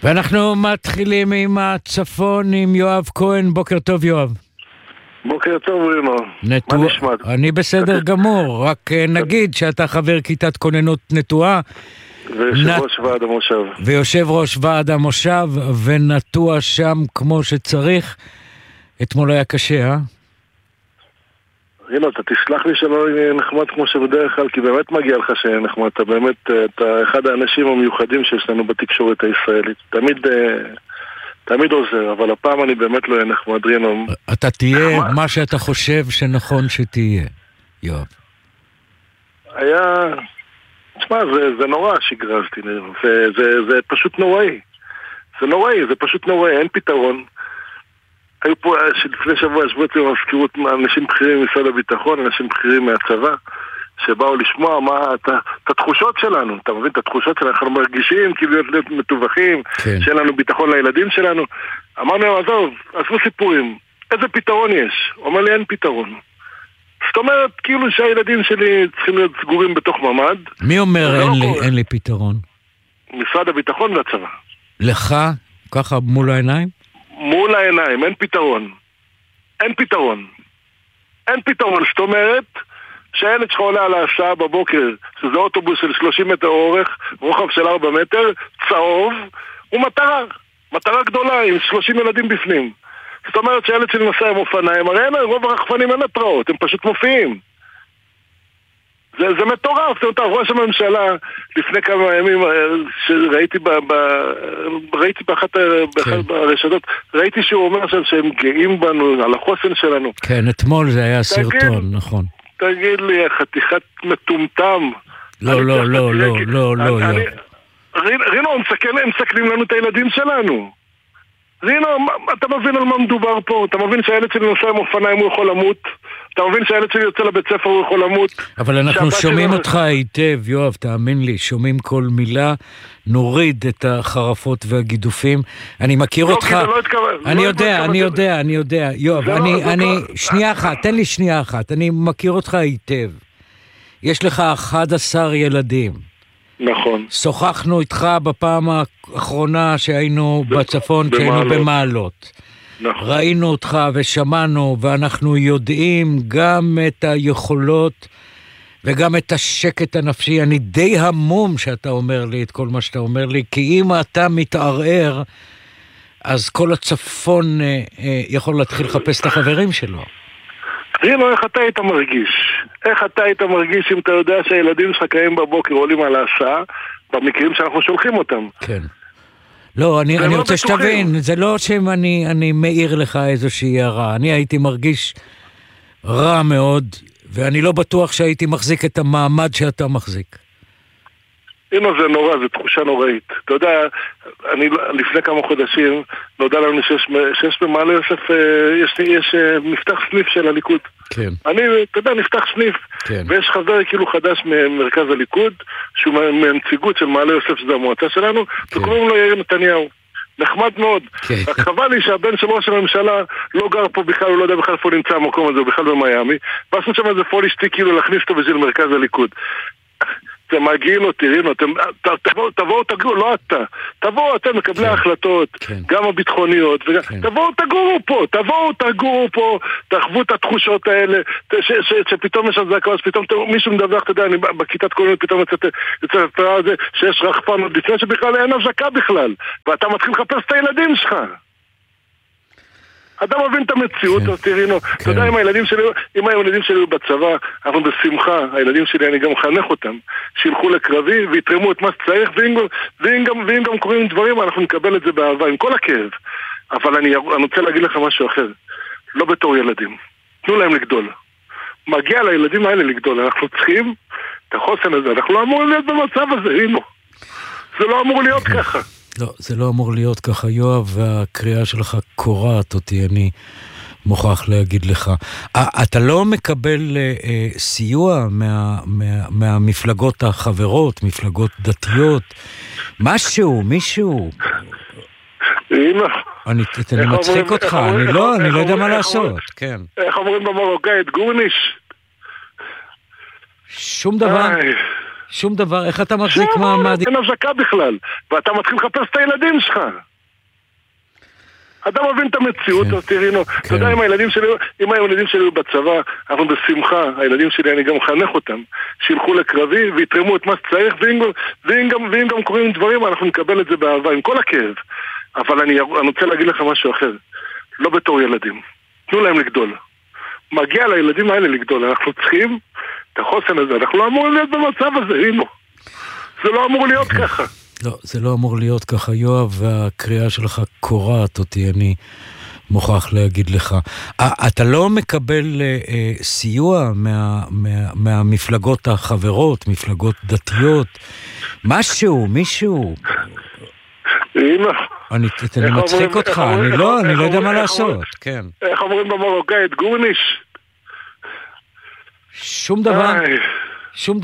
ואנחנו מתחילים עם הצפון, עם יואב כהן. בוקר טוב, יואב. בוקר טוב, רינו. מה נשמע? אני בסדר גמור, רק נגיד שאתה חבר כיתת כוננות נטועה. ויושב ראש ועד המושב. ויושב ראש ועד המושב, ונטוע שם כמו שצריך. אתמול היה קשה, אה? רינו, אתה תסלח לי שלא יהיה נחמד כמו שבדרך כלל, כי באמת מגיע לך שיהיה נחמד. אתה באמת, אתה אחד האנשים המיוחדים שיש לנו בתקשורת הישראלית. תמיד עוזר, אבל הפעם אני באמת לא אהיה נחמד, רינו. אתה תהיה מה שאתה חושב שנכון שתהיה, יואב. היה... תשמע, זה נורא שגרזתי, זה פשוט נוראי. זה פשוט נוראי, אין פתרון. היו פה, לפני שבוע ישבו אצלי במזכירות אנשים בכירים ממשרד הביטחון, אנשים בכירים מהצבא, שבאו לשמוע את התחושות שלנו. אתה מבין את התחושות שלנו? אנחנו מרגישים כאילו להיות מטווחים, שאין לנו ביטחון לילדים שלנו. אמרנו, עזבו סיפורים, איזה פתרון יש? אומר לי, אין פתרון. זאת אומרת, כאילו שהילדים שלי צריכים להיות סגורים בתוך ממד. מי אומר אין לי פתרון? משרד הביטחון והצבא. לך? ככה מול העיניים? מול העיניים, אין פתרון. אין פתרון, זאת אומרת שהילד שלך עולה על ההסעה בבוקר, שזה אוטובוס של 30 מטר אורך, רוחב של 4 מטר, צהוב, הוא מטרה גדולה עם 30 ילדים בפנים. זאת אומרת שהילד שלי נוסע עם אופניים, הרי רוב הרחפנים אין התראות, הם פשוט מופיעים. זה מטורף. זאת אומרת, ראש הממשלה לפני כמה ימים ראיתי באחת הרשתות, ראיתי שהוא אומר שהם גאים בנו, על החוסן שלנו. כן, אתמול זה היה סרטון, נכון. תגיד לי, חתיכת מטומטם. לא. רינו, הם מסכנים לנו את הילדים שלנו. רינו, אתה מבין על מה מדובר פה? אתה מבין שהילד שלי נוסע עם אופניים הוא יכול למות? אתה מבין שהילד שלי יוצא לבית ספר הוא יכול למות? אבל אנחנו שומעים אותך היטב, יואב, תאמין לי, שומעים כל מילה, נוריד את החרפות והגידופים. אני מכיר אותך. אני יודע. יואב, שנייה אחת, תן לי שנייה אחת. אני מכיר אותך היטב. יש לך 11 ילדים. נכון. שוחחנו איתך בפעם האחרונה שהיינו בצפון, כשהיינו במעלות. נכון. ראינו אותך ושמענו, ואנחנו יודעים גם את היכולות וגם את השקט הנפשי. אני די המום שאתה אומר לי את כל מה שאתה אומר לי, כי אם אתה מתערער, אז כל הצפון יכול להתחיל לחפש את החברים שלו. רינו, איך אתה היית מרגיש אם אתה יודע שהילדים שלך קיים בבוקר עולים על ההסעה, במקרים שאנחנו שולחים אותם? כן. לא, אני רוצה שתבין, זה לא שאני מעיר לך איזושהי הערה, אני הייתי מרגיש רע מאוד, ואני לא בטוח שהייתי מחזיק את המעמד שאתה מחזיק. הנה, זה נורא, זו תחושה נוראית. אתה יודע, לפני כמה חודשים נודע לנו שיש במעלה יוסף, יש מפתח סניף של הליכוד. כן. אתה יודע, נפתח סניף. כן. ויש חבר כאילו חדש ממרכז הליכוד, שהוא מהנציגות של מעלה יוסף, שזה המועצה שלנו, כן. וקוראים לו יאיר נתניהו. נחמד מאוד. כן. רק חבל לי שהבן של ראש הממשלה לא גר פה בכלל, הוא לא יודע בכלל איפה נמצא המקום הזה, הוא בכלל במיימי, ועשו שם איזה פולישטי כאילו להכניס אותו בשביל מרכז הליכוד. זה מגיעים אותי, רינו, תבואו תגורו, לא אתה, תבואו אתם מקבלי ההחלטות, גם הביטחוניות, תבואו תגורו פה, תחוו את התחושות האלה, שפתאום יש הזעקה, אז פתאום מישהו מדווח, אתה יודע, אני בכיתת קולנית פתאום יוצא לתראה הזה, שיש רחפן עוד לפני שבכלל אין הזעקה בכלל, ואתה מתחיל לחפש את הילדים שלך. אתה מבין את המציאות, תראינו, אתה יודע, אם הילדים שלי בצבא, אנחנו בשמחה, הילדים שלי, אני גם מחנך אותם, שילכו לקרבי ויתרמו את מה שצריך, ואם גם קוראים דברים, אנחנו נקבל את זה באהבה, עם כל הכאב. אבל אני רוצה להגיד לך משהו אחר, לא בתור ילדים, תנו להם לגדול. מגיע לילדים האלה לגדול, אנחנו צריכים את החוסן הזה, אנחנו לא אמורים להיות במצב הזה, הנה. זה לא אמור להיות ככה. לא, זה לא אמור להיות ככה, יואב, והקריאה שלך קורעת אותי, אני מוכרח להגיד לך. אתה לא מקבל סיוע מהמפלגות החברות, מפלגות דתיות, מישהו? אני מצחיק אותך, אני לא יודע מה לעשות, כן. איך אומרים במרוקאית, גורניש? שום דבר? שום דבר, איך אתה מחזיק מעמד? אין הזקה בכלל, ואתה מתחיל לחפש את הילדים שלך. אתה מבין את המציאות, אז תראינו, אתה יודע, אם הילדים שלי היו בצבא, אנחנו בשמחה, הילדים שלי, אני גם מחנך אותם, שילכו לקרבי ויתרמו את מה שצריך, ואם גם קוראים דברים, אנחנו נקבל את זה באהבה, עם כל הכאב. אבל אני רוצה להגיד לך משהו אחר, לא בתור ילדים, תנו להם לגדול. מגיע לילדים האלה לגדול, אנחנו צריכים את החוסן הזה, אנחנו לא אמורים להיות במצב הזה, הנה. זה לא אמור להיות ככה. לא, זה לא אמור להיות ככה, יואב, והקריאה שלך קורעת אותי, אני מוכרח להגיד לך. אתה לא מקבל סיוע מהמפלגות החברות, מפלגות דתיות, מישהו? אני מצחיק אותך, אני לא יודע מה לעשות, כן. איך אומרים במרוקאית, גורניש? שום דבר.